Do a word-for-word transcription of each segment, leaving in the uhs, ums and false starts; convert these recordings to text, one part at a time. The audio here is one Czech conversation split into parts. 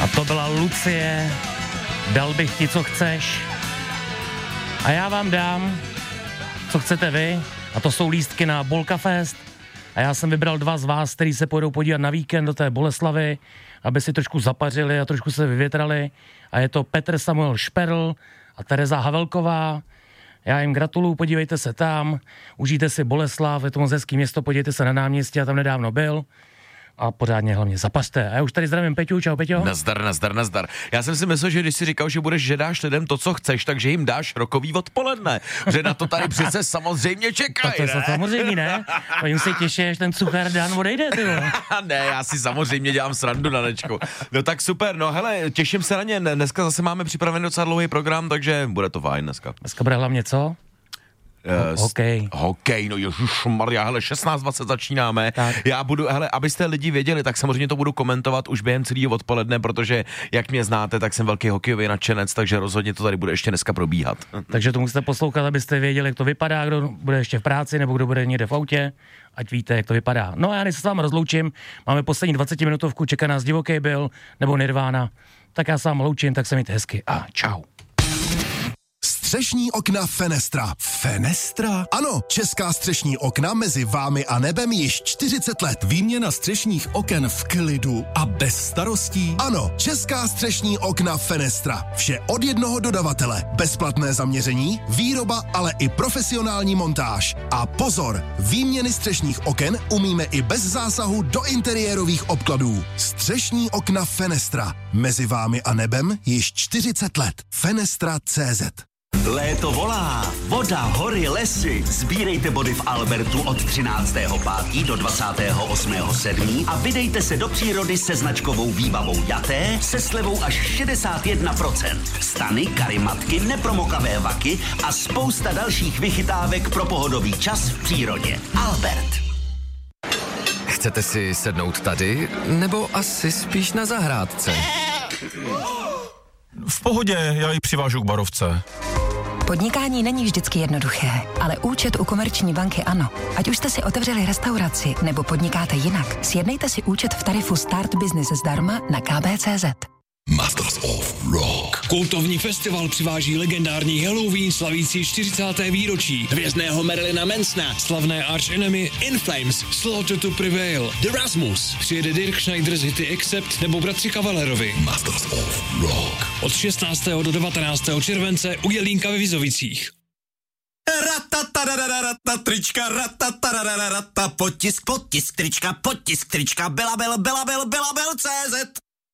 A to byla Lucie, dal bych ti, co chceš. A já vám dám, co chcete vy, a to jsou lístky na Bolka Fest. A já jsem vybral dva z vás, který se pojedou podívat na víkend do té Boleslavy, aby si trošku zapařili a trošku se vyvětrali. A je to Petr Samuel Šperl a Tereza Havelková. Já jim gratuluju, podívejte se tam, užijte si Boleslav, je to moc hezký město, podívejte se na náměstí, já tam nedávno byl. A pořádně hlavně zapařte. A já už tady zdravím Peťu, čau Peťo. Nazdar, nazdar, nazdar. Já jsem si myslel, že když si říkal, že budeš, že dáš lidem to, co chceš, takže jim dáš rokový odpoledne. Že na to tady přece samozřejmě čekají, to, to ne? samozřejmě ne. A jim se těší, až ten Cuchar Dan odejde, ty vole. Ne, já si samozřejmě dělám srandu na nečku. No tak super, no hele, těším se na ně. Dneska zase máme připravený docela dlouhý program, takže bude to fajn dneska. Dneska bude hlavně co? Uh, hokej. Hokej, no ježišmarja, hele, šestnáct dvacet začínáme. Tak. Já budu, hele, abyste lidi věděli, tak samozřejmě to budu komentovat už během celého odpoledne, protože jak mě znáte, tak jsem velký hokejový nadšenec, takže rozhodně to tady bude ještě dneska probíhat. Takže to musíte poslouchat, abyste věděli, jak to vypadá, kdo bude ještě v práci nebo kdo bude někde v autě, ať víte, jak to vypadá. No a já než se s vámi rozloučím, máme poslední dvacetiminutovku, čeká nás Divoký Bill nebo Nirvana, tak já se vám loučím, tak se mějte hezky a čau. Střešní okna Fenestra. Fenestra? Ano, česká střešní okna mezi vámi a nebem již čtyřicet let. Výměna střešních oken v klidu a bez starostí. Ano, česká střešní okna Fenestra. Vše od jednoho dodavatele. Bezplatné zaměření, výroba, ale i profesionální montáž. A pozor, výměny střešních oken umíme i bez zásahu do interiérových obkladů. Střešní okna Fenestra. Mezi vámi a nebem již čtyřicet let. Fenestra tečka cé zet. Léto volá, voda, hory, lesy. Sbírejte body v Albertu od třináctého pátého do dvacátého osmého sedmého a vydejte se do přírody se značkovou výbavou Jaté se slevou až šedesát jedna procent. Stany, karimatky, nepromokavé vaky a spousta dalších vychytávek pro pohodový čas v přírodě. Albert. Chcete si sednout tady, nebo asi spíš na zahrádce? V pohodě, já ji přivážu k barovce. Podnikání není vždycky jednoduché, ale účet u Komerční banky ano. Ať už jste si otevřeli restauraci nebo podnikáte jinak, sjednejte si účet v tarifu Start Business zdarma na ká bé tečka cé zet. Masters of Rock. Kultovní festival přiváží legendární Halloween slavící čtyřicáté výročí, hvězdného Marilyna Mansona, slavné Arch Enemy, In Flames, Slaughter to Prevail, The Rasmus, přijede Dirk Schneider z hity Accept nebo bratři Kavalerovi. Masters of Rock. Od šestnáctého do devatenáctého července u Jelínka ve Vizovicích. Ratatarararata, trička, ratatarararata, potisk, potisk, trička, potisk, trička, belabel, belabel, belabel, cé zet.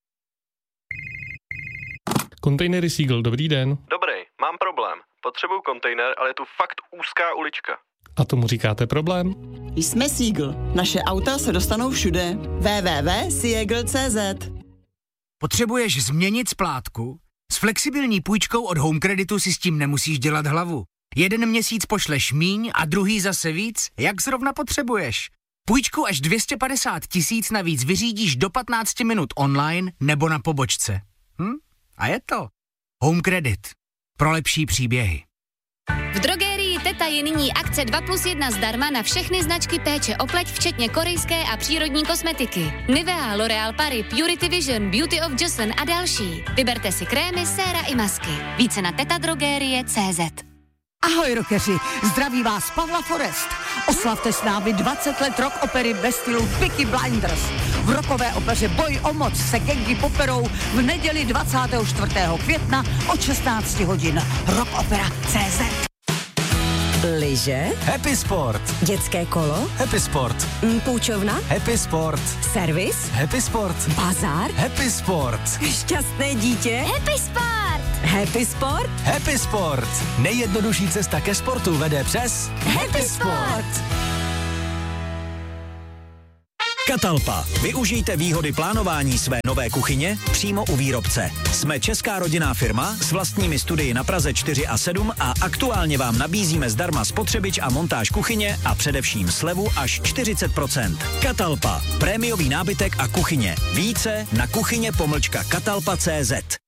Kontejnery Seagull, dobrý den. Dobrý, mám problém. Potřebuju kontejner, ale je tu fakt úzká ulička. A tomu říkáte problém? Jsme Seagull. Naše auta se dostanou všude. w w w tečka seagull tečka cé zet. Potřebuješ změnit splátku? S flexibilní půjčkou od Home Creditu si s tím nemusíš dělat hlavu. Jeden měsíc pošleš míň a druhý zase víc, jak zrovna potřebuješ. Půjčku až dvě stě padesát tisíc navíc vyřídíš do patnáct minut online nebo na pobočce. Hm? A je to Home Credit. Pro lepší příběhy. V drogerii Teta je nyní akce dva plus jedna zdarma na všechny značky péče o pleť, včetně korejské a přírodní kosmetiky. Nivea, L'Oréal Paris, Purity Vision, Beauty of Joseon a další. Vyberte si krémy, séra i masky. Více na tetadrogerie tečka cé zet. Ahoj rockeři, zdraví vás Pavla Forest. Oslavte s námi dvacet let rock opery ve stylu Peaky Blinders. V rockové opeře Boj o moc se gangy poperou v neděli dvacátého čtvrtého května od šestnáct hodin. rockopera tečka cé zet. Lyže? Happy Sport. Dětské kolo? Happy Sport. Půjčovna? Happy Sport. Servis? Happy Sport. Bazar? Happy Sport. Šťastné dítě? Happy Sport. Happy Sport? Happy Sport. Nejjednodušší cesta ke sportu vede přes Happy Sport. Catalpa. Využijte výhody plánování své nové kuchyně přímo u výrobce. Jsme česká rodinná firma s vlastními studii na Praze čtyři a sedm a aktuálně vám nabízíme zdarma spotřebič a montáž kuchyně a především slevu až čtyřicet procent. Catalpa. Prémiový nábytek a kuchyně. Více na kuchyně pomlčka catalpa tečka cé zet.